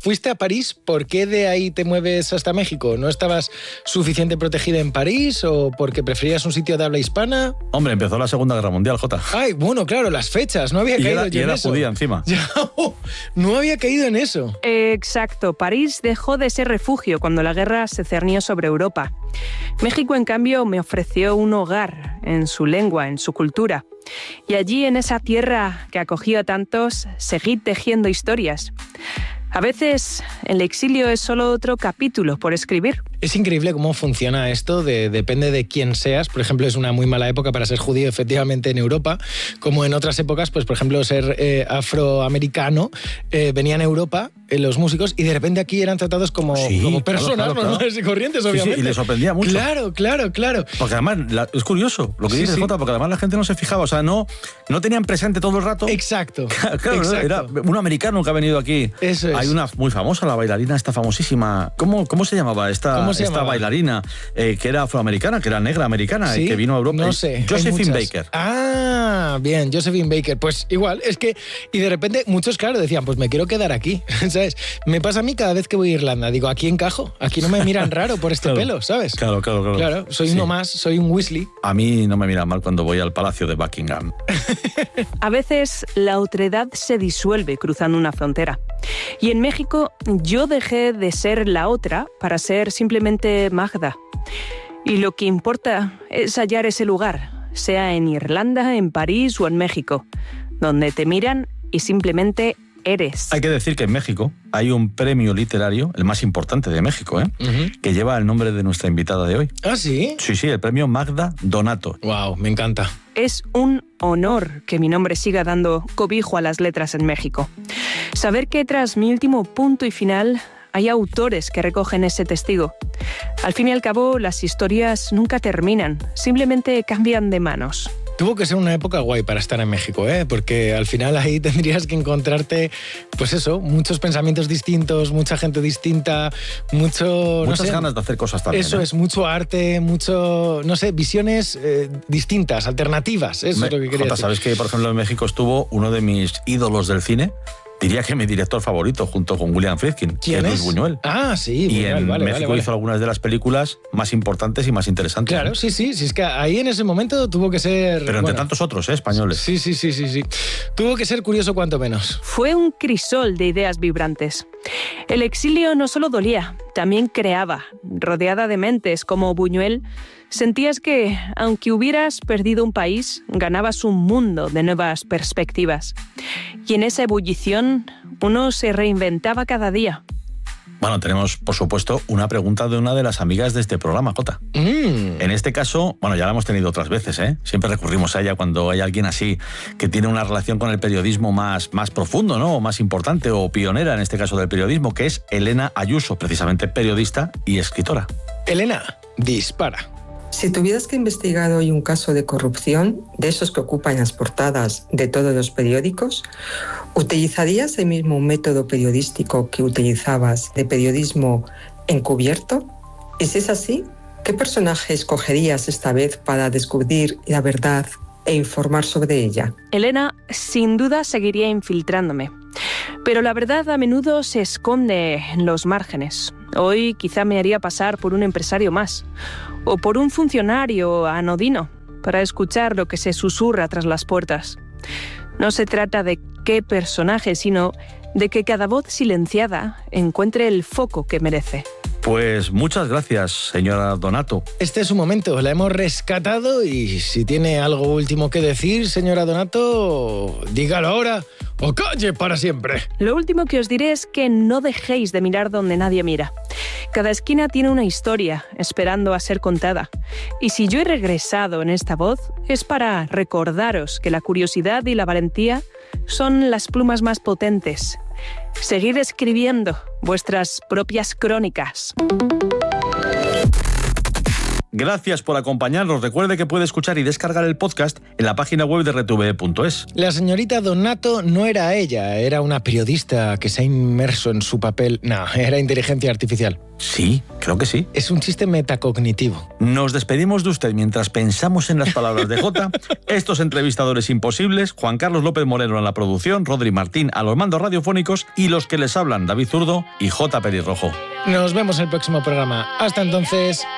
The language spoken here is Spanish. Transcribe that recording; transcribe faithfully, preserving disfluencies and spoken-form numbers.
fuiste a París, ¿por qué de ahí te mueves hasta México? ¿No estabas suficiente protegida en París o porque preferías un sitio de habla hispana? Hombre, empezó la Segunda Guerra Mundial, Jota. Ay, bueno, claro, las fechas, no había y caído era, yo y en era eso. judía encima. Ya, oh, no había caído en eso. Exacto, París dejó de ser refugio cuando la guerra se cernió sobre Europa. México, en cambio, me ofreció un hogar en su lengua, en su cultura. Y allí, en esa tierra que acogió a tantos, seguí tejiendo historias. A veces el exilio es solo otro capítulo por escribir. Es increíble cómo funciona esto, de, depende de quién seas. Por ejemplo, es una muy mala época para ser judío, efectivamente, en Europa. Como en otras épocas, pues por ejemplo, ser eh, afroamericano, eh, venían a Europa eh, los músicos y de repente aquí eran tratados como, sí, como personas claro, claro, normales claro. y corrientes, sí, obviamente. Sí, y les sorprendía mucho. Claro, claro, claro. Porque además, la, es curioso lo que Sí, dices, sí. Jota, porque además la gente no se fijaba, o sea, no, no tenían presente todo el rato. Exacto. Claro, exacto. era un americano que ha venido aquí. Eso es. Hay una muy famosa, la bailarina esta famosísima. ¿Cómo, cómo se llamaba esta, ¿Cómo se esta llamaba? bailarina? Eh, que era afroamericana, que era negra americana, ¿Sí? y que vino a Europa. No sé. hay Josephine muchas. Baker. Ah, bien, Josephine Baker. Pues igual, es que... Y de repente muchos, claro, decían, pues me quiero quedar aquí, ¿sabes? Me pasa a mí cada vez que voy a Irlanda. Digo, aquí encajo. Aquí no me miran raro por este Claro. pelo, ¿sabes? Claro, claro, claro. Claro, soy Sí. uno más, soy un Weasley. A mí no me miran mal cuando voy al Palacio de Buckingham. A veces la otredad se disuelve cruzando una frontera. Y en México yo dejé de ser la otra para ser simplemente Magda. Y lo que importa es hallar ese lugar, sea en Irlanda, en París o en México, donde te miran y simplemente eres. Hay que decir que en México hay un premio literario, el más importante de México, ¿eh? Uh-huh. que lleva el nombre de nuestra invitada de hoy. ¿Ah, sí? Sí, sí, el premio Magda Donato. Wow, me encanta. Es un honor que mi nombre siga dando cobijo a las letras en México. Saber que tras mi último punto y final hay autores que recogen ese testigo. Al fin y al cabo, las historias nunca terminan, simplemente cambian de manos. Tuvo que ser una época guay para estar en México, ¿eh? Porque al final ahí tendrías que encontrarte, pues eso, muchos pensamientos distintos, mucha gente distinta, mucho... Muchas no sé, ganas de hacer cosas también. Eso ¿eh? es, mucho arte, mucho, no sé, visiones eh, distintas, alternativas. Eso Me, es lo que quería Jota, decir. ¿sabes que, por ejemplo, en México estuvo uno de mis ídolos del cine? Diría que mi director favorito, junto con William Friedkin, ¿Quién que es? Luis Buñuel. Ah, sí, Y Buñuel, en vale, México vale, vale. hizo algunas de las películas más importantes y más interesantes. Claro, ¿eh? sí, sí, sí, es que ahí en ese momento tuvo que ser... Pero entre bueno, tantos otros, ¿eh? Españoles. Sí, sí, sí, sí, sí. Tuvo que ser curioso cuanto menos. Fue un crisol de ideas vibrantes. El exilio no solo dolía, también creaba. Rodeada de mentes como Buñuel, sentías que, aunque hubieras perdido un país, ganabas un mundo de nuevas perspectivas. Y en esa ebullición, uno se reinventaba cada día. Bueno, tenemos, por supuesto, una pregunta de una de las amigas de este programa, Jota. Mm. En este caso, bueno, ya la hemos tenido otras veces, ¿eh? Siempre recurrimos a ella cuando hay alguien así que tiene una relación con el periodismo más, más profundo, ¿no? O más importante o pionera, en este caso del periodismo, que es Elena Ayuso, precisamente periodista y escritora. Elena, dispara. Si tuvieras que investigar hoy un caso de corrupción, de esos que ocupan las portadas de todos los periódicos, ¿utilizarías el mismo método periodístico que utilizabas de periodismo encubierto? Y si es así, ¿qué personaje escogerías esta vez para descubrir la verdad e informar sobre ella? Elena, sin duda, seguiría infiltrándome. Pero la verdad a menudo se esconde en los márgenes. Hoy quizá me haría pasar por un empresario más, o por un funcionario anodino, para escuchar lo que se susurra tras las puertas. No se trata de qué personaje, sino de que cada voz silenciada encuentre el foco que merece. Pues muchas gracias, señora Donato. Este es su momento, la hemos rescatado y si tiene algo último que decir, señora Donato, dígalo ahora o calle para siempre. Lo último que os diré es que no dejéis de mirar donde nadie mira. Cada esquina tiene una historia esperando a ser contada. Y si yo he regresado en esta voz, es para recordaros que la curiosidad y la valentía son las plumas más potentes. Seguid escribiendo vuestras propias crónicas. Gracias por acompañarnos. Recuerde que puede escuchar y descargar el podcast en la página web de R T V E punto es. La señorita Donato no era ella, era una periodista que se ha inmerso en su papel. No, era inteligencia artificial. Sí, creo que sí. Es un chiste metacognitivo. Nos despedimos de usted mientras pensamos en las palabras de Jota. Estos entrevistadores imposibles, Juan Carlos López Moreno en la producción, Rodri Martín a los mandos radiofónicos y los que les hablan, David Zurdo y J. Pelirrojo. Nos vemos en el próximo programa. Hasta entonces...